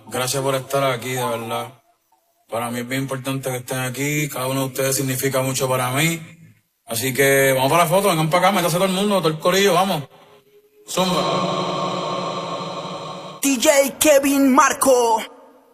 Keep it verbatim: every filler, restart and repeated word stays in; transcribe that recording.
Gracias por estar aquí, de verdad. Para mí es bien importante que estén aquí. Cada uno de ustedes significa mucho para mí. Así que vamos para la foto, vengan para acá, métase todo el mundo, todo el corillo, vamos. Zumba. D J Kevin Marco.